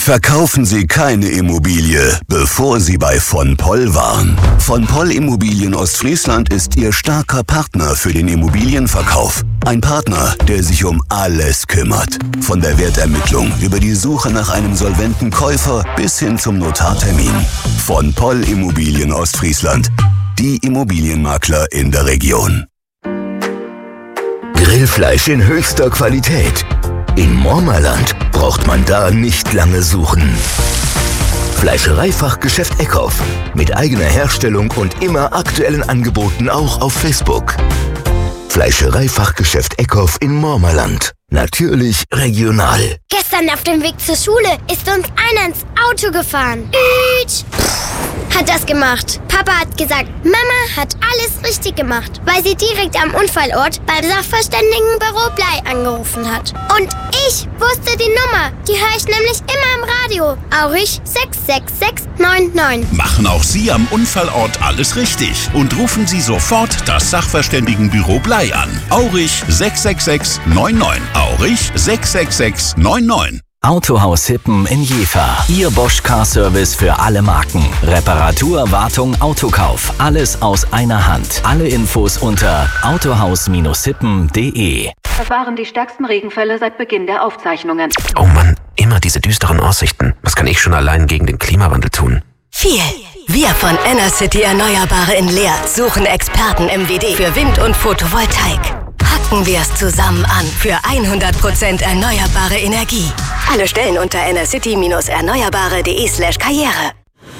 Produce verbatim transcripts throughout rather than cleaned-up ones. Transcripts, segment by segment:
Verkaufen Sie keine Immobilie, bevor Sie bei von Poll waren. Von Poll Immobilien Ostfriesland ist Ihr starker Partner für den Immobilienverkauf. Ein Partner, der sich um alles kümmert. Von der Wertermittlung über die Suche nach einem solventen Käufer bis hin zum Notartermin. Von Poll Immobilien Ostfriesland. Die Immobilienmakler in der Region. Grillfleisch in höchster Qualität. In Mormerland braucht man da nicht lange suchen. Fleischereifachgeschäft Eckhoff. Mit eigener Herstellung und immer aktuellen Angeboten auch auf Facebook. Fleischereifachgeschäft Eckhoff in Mormerland. Natürlich regional. Gestern auf dem Weg zur Schule ist uns einer ins Auto gefahren. Ütsch. Hat das gemacht. Papa hat gesagt, Mama hat alles richtig gemacht, weil sie direkt am Unfallort beim Sachverständigenbüro Blei angerufen hat. Und ich wusste die Nummer. Die höre ich nämlich immer im Radio. Aurich sechs sechs sechs neun neun. Machen auch Sie am Unfallort alles richtig und rufen Sie sofort das Sachverständigenbüro Blei an. Aurich sechs sechs sechs neun neun. Aurich sechs sechs sechs neun neun. Autohaus Hippen in Jever. Ihr Bosch Car Service für alle Marken. Reparatur, Wartung, Autokauf. Alles aus einer Hand. Alle Infos unter autohaus hippen punkt de. Das waren die stärksten Regenfälle seit Beginn der Aufzeichnungen. Oh Mann, immer diese düsteren Aussichten. Was kann ich schon allein gegen den Klimawandel tun? Viel. Wir von Enercity Erneuerbare in Leer suchen Experten im W D für Wind- und Photovoltaik. Packen wir es zusammen an für hundert Prozent erneuerbare Energie. Alle Stellen unter enercity erneuerbare punkt de slash karriere.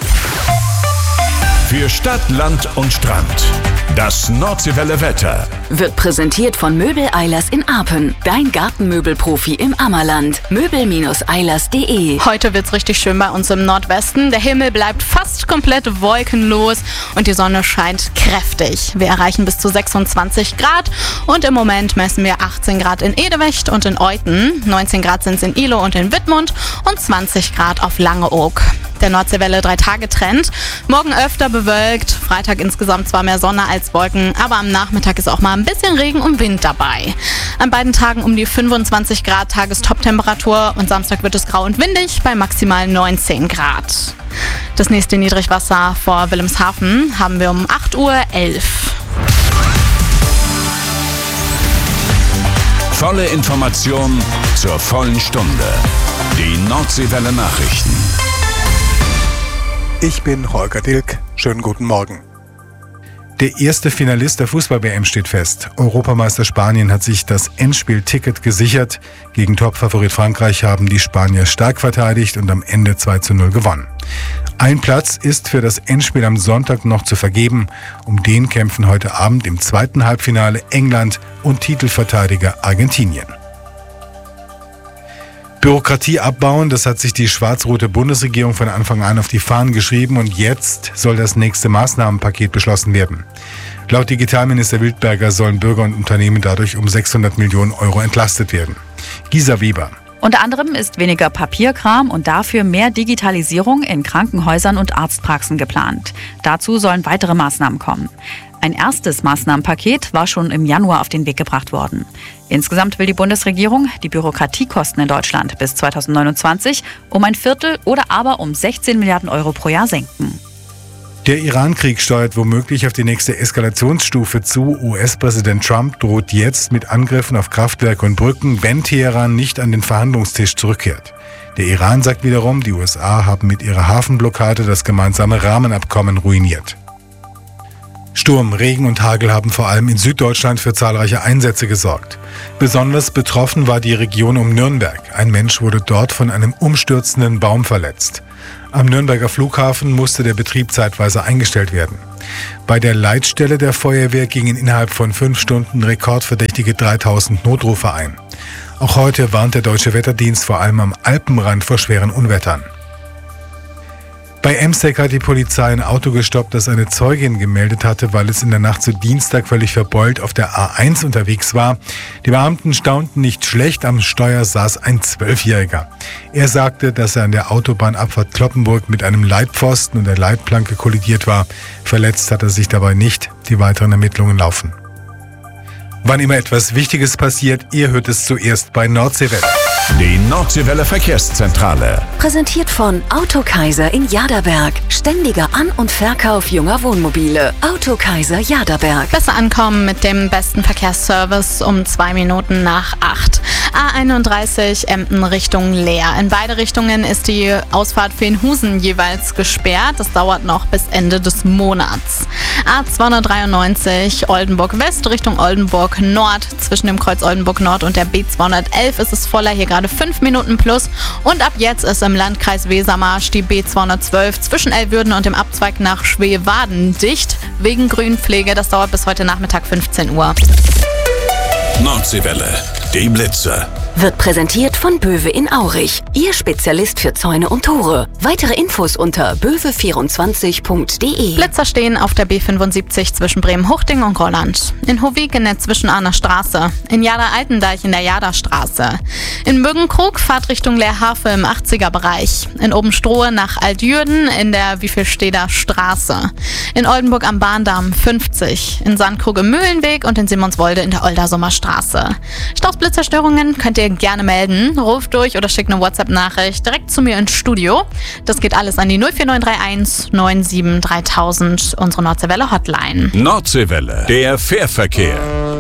Für Stadt, Land und Strand. Das Nordseewelle Wetter Wird präsentiert von Möbel Eilers in Apen. Dein Gartenmöbelprofi im Ammerland. möbel eilers punkt de. Heute wird's richtig schön bei uns im Nordwesten. Der Himmel bleibt fast komplett wolkenlos und die Sonne scheint kräftig. Wir erreichen bis zu sechsundzwanzig Grad und im Moment messen wir achtzehn Grad in Edewecht und in Euthen. neunzehn Grad sind es in Ihlow und in Wittmund und zwanzig Grad auf Langeoog. Der Nordseewelle drei-Tage-Trend. Morgen öfter bewölkt, Freitag insgesamt zwar mehr Sonne als Wolken, aber am Nachmittag ist auch mal ein bisschen Regen und Wind dabei. An beiden Tagen um die fünfundzwanzig Grad Tagestop-Temperatur und Samstag wird es grau und windig bei maximal neunzehn Grad. Das nächste Niedrigwasser vor Wilhelmshaven haben wir um acht Uhr elf. Volle Information zur vollen Stunde. Die Nordseewelle Nachrichten. Ich bin Holger Dilk. Schönen guten Morgen. Der erste Finalist der Fußball-W M steht fest. Europameister Spanien hat sich das Endspielticket gesichert. Gegen Topfavorit Frankreich haben die Spanier stark verteidigt und am Ende zwei zu null gewonnen. Ein Platz ist für das Endspiel am Sonntag noch zu vergeben. Um den kämpfen heute Abend im zweiten Halbfinale England und Titelverteidiger Argentinien. Bürokratie abbauen, das hat sich die schwarz-rote Bundesregierung von Anfang an auf die Fahnen geschrieben und jetzt soll das nächste Maßnahmenpaket beschlossen werden. Laut Digitalminister Wildberger sollen Bürger und Unternehmen dadurch um sechshundert Millionen Euro entlastet werden. Gisa Weber. Unter anderem ist weniger Papierkram und dafür mehr Digitalisierung in Krankenhäusern und Arztpraxen geplant. Dazu sollen weitere Maßnahmen kommen. Ein erstes Maßnahmenpaket war schon im Januar auf den Weg gebracht worden. Insgesamt will die Bundesregierung die Bürokratiekosten in Deutschland bis zweitausendneunundzwanzig um ein Viertel oder aber um sechzehn Milliarden Euro pro Jahr senken. Der Iran-Krieg steuert womöglich auf die nächste Eskalationsstufe zu. U S-Präsident Trump droht jetzt mit Angriffen auf Kraftwerke und Brücken, wenn Teheran nicht an den Verhandlungstisch zurückkehrt. Der Iran sagt wiederum, die U S A haben mit ihrer Hafenblockade das gemeinsame Rahmenabkommen ruiniert. Sturm, Regen und Hagel haben vor allem in Süddeutschland für zahlreiche Einsätze gesorgt. Besonders betroffen war die Region um Nürnberg. Ein Mensch wurde dort von einem umstürzenden Baum verletzt. Am Nürnberger Flughafen musste der Betrieb zeitweise eingestellt werden. Bei der Leitstelle der Feuerwehr gingen innerhalb von fünf Stunden rekordverdächtige dreitausend Notrufe ein. Auch heute warnt der Deutsche Wetterdienst vor allem am Alpenrand vor schweren Unwettern. Bei Emsteg hat die Polizei ein Auto gestoppt, das eine Zeugin gemeldet hatte, weil es in der Nacht zu Dienstag völlig verbeult auf der A eins unterwegs war. Die Beamten staunten nicht schlecht, am Steuer saß ein Zwölfjähriger. Er sagte, dass er an der Autobahnabfahrt Cloppenburg mit einem Leitpfosten und der Leitplanke kollidiert war. Verletzt hat er sich dabei nicht. Die weiteren Ermittlungen laufen. Wann immer etwas Wichtiges passiert, ihr hört es zuerst bei Nordseewelle. Die Nordseewelle Verkehrszentrale. Präsentiert von Autokaiser in Jaderberg. Ständiger An- und Verkauf junger Wohnmobile. Autokaiser Jaderberg. Besser ankommen mit dem besten Verkehrsservice um zwei Minuten nach acht. A einunddreißig Emden Richtung Leer. In beide Richtungen ist die Ausfahrt Veenhusen jeweils gesperrt. Das dauert noch bis Ende des Monats. A zweihundertdreiundneunzig Oldenburg West Richtung Oldenburg Nord. Zwischen dem Kreuz Oldenburg Nord und der B zweihundertelf ist es voller, hier gerade fünf Minuten plus. Und ab jetzt ist im Landkreis Wesermarsch die B zweihundertzwölf zwischen Elwürden und dem Abzweig nach Schweewaden dicht wegen Grünpflege. Das dauert bis heute Nachmittag fünfzehn Uhr. Nordseewelle, die Blitze. Wird präsentiert von Böwe in Aurich. Ihr Spezialist für Zäune und Tore. Weitere Infos unter böwe vierundzwanzig punkt de. Blitzer stehen auf der B fünfundsiebzig zwischen Bremen-Huchting und Golland. In Hovig in der Zwischenahner Straße. In Jader-Altendeich in der Jaderstraße. In Müggenkrug Fahrtrichtung Leerhafe im achtziger Bereich. In Obenstrohe nach Altjürden in der Wievielsteder Straße. In Oldenburg am Bahndamm fünfzig. In Sandkrug im Mühlenweg und in Simonswolde in der Oldersummer Straße. Staus Blitzerstörungen könnt ihr gerne melden. Ruft durch oder schickt eine WhatsApp-Nachricht direkt zu mir ins Studio. Das geht alles an die null vier neun drei eins neun sieben dreitausend, unsere Nordseewelle Hotline. Nordseewelle, der Fährverkehr.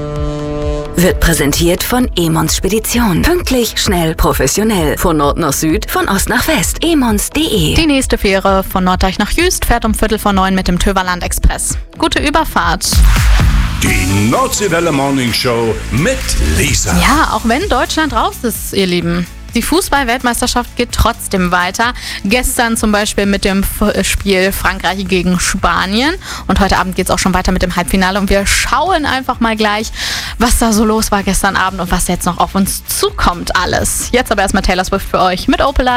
Wird präsentiert von Emons Spedition. Pünktlich, schnell, professionell. Von Nord nach Süd, von Ost nach West. emons punkt de. Die nächste Fähre von Norddeich nach Jüst fährt um Viertel vor neun mit dem Töverland Express. Gute Überfahrt. Die Nordseewelle Morning Show mit Lisa. Ja, auch wenn Deutschland raus ist, ihr Lieben. Die Fußball-Weltmeisterschaft geht trotzdem weiter. Gestern zum Beispiel mit dem Spiel Frankreich gegen Spanien. Und heute Abend geht es auch schon weiter mit dem Halbfinale. Und wir schauen einfach mal gleich, was da so los war gestern Abend und was jetzt noch auf uns zukommt alles. Jetzt aber erstmal Taylor Swift für euch mit Opalite.